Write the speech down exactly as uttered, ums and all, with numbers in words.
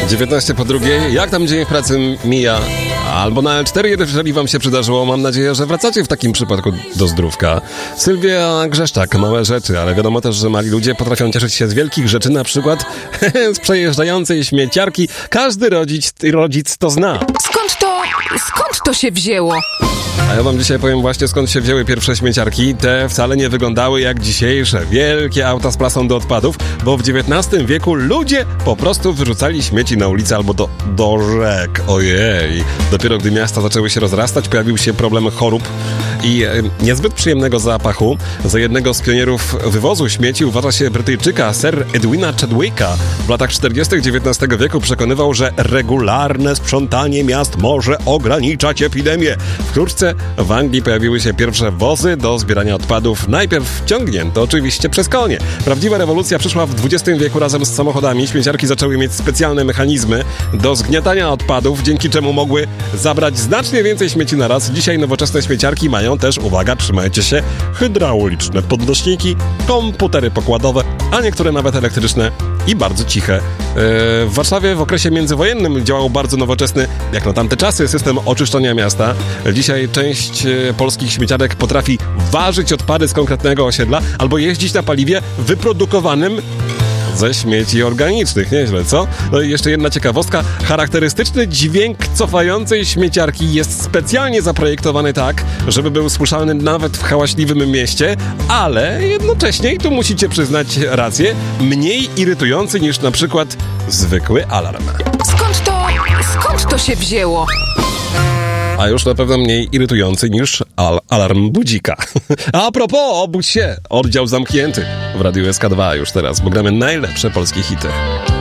dziewiętnaście po drugiej. Jak tam dzień w pracy mija? Albo na L cztery, jeżeli wam się przydarzyło. Mam nadzieję, że wracacie w takim przypadku do zdrówka. Sylwia Grzeszczak, małe rzeczy, ale wiadomo też, że mali ludzie potrafią cieszyć się z wielkich rzeczy, na przykład z przejeżdżającej śmieciarki. Każdy rodzic, rodzic to zna. Skąd to, skąd to się wzięło? A ja wam dzisiaj powiem właśnie, skąd się wzięły pierwsze śmieciarki. Te wcale nie wyglądały jak dzisiejsze wielkie auta z plasą do odpadów, bo w dziewiętnastym wieku ludzie po prostu wyrzucali śmieci na ulicę albo do, do rzek. Ojej. Dopiero gdy miasta zaczęły się rozrastać, pojawił się problem chorób i e, niezbyt przyjemnego zapachu. Za jednego z pionierów wywozu śmieci uważa się Brytyjczyka Sir Edwina Chadwicka. W latach czterdziestych dziewiętnastego wieku przekonywał, że regularne sprzątanie miast może ograniczać epidemię. Wkrótce w Anglii pojawiły się pierwsze wozy do zbierania odpadów, najpierw ciągnięte oczywiście przez konie. Prawdziwa rewolucja przyszła w dwudziestym wieku razem z samochodami. Śmieciarki zaczęły mieć specjalne mechanizmy do zgniatania odpadów, dzięki czemu mogły zabrać znacznie więcej śmieci na raz. Dzisiaj nowoczesne śmieciarki mają też, uwaga, trzymajcie się, hydrauliczne podnośniki, komputery pokładowe, a niektóre nawet elektryczne i bardzo ciche. Yy, w Warszawie w okresie międzywojennym działał bardzo nowoczesny, jak na tamte czasy, system oczyszczania miasta. Dzisiaj część yy, polskich śmieciarek potrafi ważyć odpady z konkretnego osiedla albo jeździć na paliwie wyprodukowanym ze śmieci organicznych. Nieźle, co? No i jeszcze jedna ciekawostka. Charakterystyczny dźwięk cofającej śmieciarki jest specjalnie zaprojektowany tak, żeby był słyszalny nawet w hałaśliwym mieście, ale jednocześnie, i tu musicie przyznać rację, mniej irytujący niż na przykład zwykły alarm. Skąd to, skąd to się wzięło? A już na pewno mniej irytujący niż al- alarm budzika. A propos, obudź się! Oddział zamknięty w Radiu S K dwa już teraz, bo gramy najlepsze polskie hity.